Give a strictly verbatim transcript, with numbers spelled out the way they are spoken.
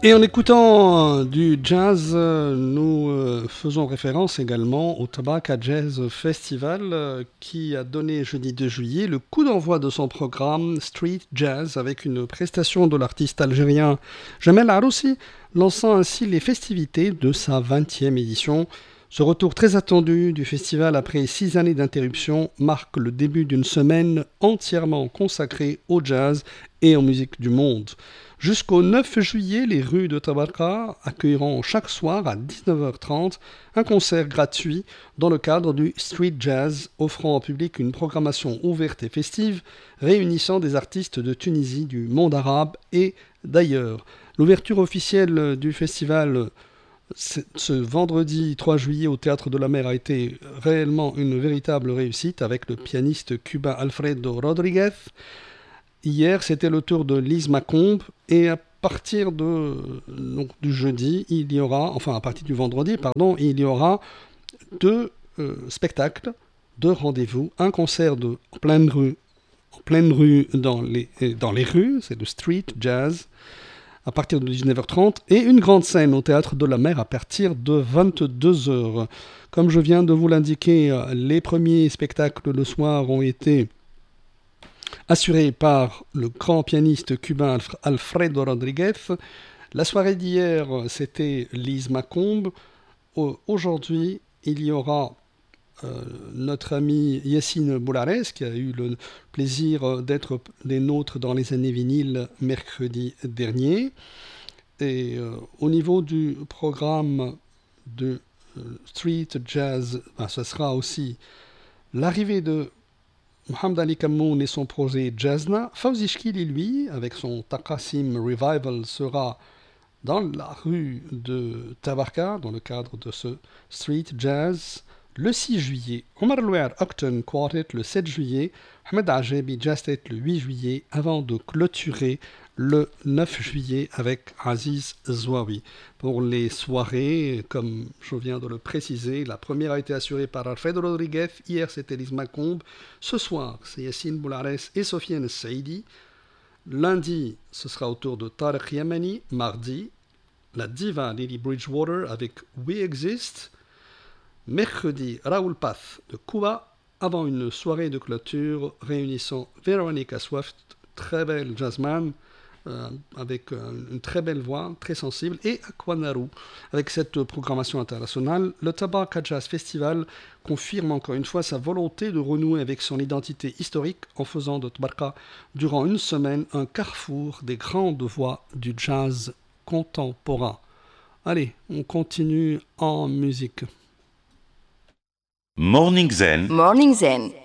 Et en écoutant euh, du jazz, euh, nous euh, faisons référence également au Tabarka Jazz Festival euh, qui a donné jeudi deux juillet le coup d'envoi de son programme Street Jazz avec une prestation de l'artiste algérien Jamel Aroussi, lançant ainsi les festivités de sa vingtième édition. Ce retour très attendu du festival après six années d'interruption marque le début d'une semaine entièrement consacrée au jazz et aux musiques du monde. Jusqu'au neuf juillet, les rues de Tabarka accueilleront chaque soir à dix-neuf heures trente un concert gratuit dans le cadre du Street Jazz, offrant au public une programmation ouverte et festive, réunissant des artistes de Tunisie, du monde arabe et d'ailleurs. L'ouverture officielle du festival ce vendredi trois juillet au Théâtre de la Mer a été réellement une véritable réussite avec le pianiste cubain Alfredo Rodriguez. Hier, c'était le tour de Lise Macombe et à partir de, donc, du jeudi, il y aura, enfin à partir du vendredi, pardon, il y aura deux euh, spectacles, deux rendez-vous, un concert de, en pleine rue, en pleine rue dans les, dans les rues, c'est le street jazz, à partir de dix-neuf heures trente, et une grande scène au Théâtre de la Mer à partir de vingt-deux heures. Comme je viens de vous l'indiquer, les premiers spectacles le soir ont été assuré par le grand pianiste cubain Alfredo Rodriguez. La soirée d'hier, c'était Lise Macombe. Aujourd'hui, il y aura euh, notre ami Yacine Boulares, qui a eu le plaisir d'être des nôtres dans les années vinyles mercredi dernier. Et euh, au niveau du programme de euh, Street Jazz, ben, ce sera aussi l'arrivée de Mohamed Ali Kamoun et son projet Jazzna. Fawzi Chkili, lui, avec son Taqasim Revival, sera dans la rue de Tabarka, dans le cadre de ce Street Jazz, le six juillet. Omar Louer Octon Quartet le sept juillet. Ahmed Ajebi Jazzet le huit juillet, avant de clôturer le neuf juillet avec Aziz Zouawi. Pour les soirées, comme je viens de le préciser, la première a été assurée par Alfredo Rodriguez, hier c'était Lise Macombe, ce soir c'est Yacine Boulares et Sofiane Saidi, lundi ce sera au tour de Tariq Yamani, mardi la diva Lily Bridgewater avec We Exist, mercredi Raoul Path de Cuba, avant une soirée de clôture réunissant Veronica Swift, très belle jazzman, Euh, avec euh, une très belle voix, très sensible, et Aquanaru. Avec cette programmation internationale, le Tabarka Jazz Festival confirme encore une fois sa volonté de renouer avec son identité historique en faisant de Tabarka, durant une semaine, un carrefour des grandes voix du jazz contemporain. Allez, on continue en musique. Morning Zen. Morning Zen.